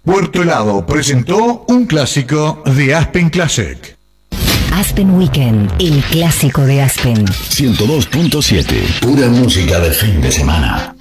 Puerto Helado presentó un clásico de Aspen Classic. Aspen Weekend, el clásico de Aspen. 102.7, pura música de fin de semana.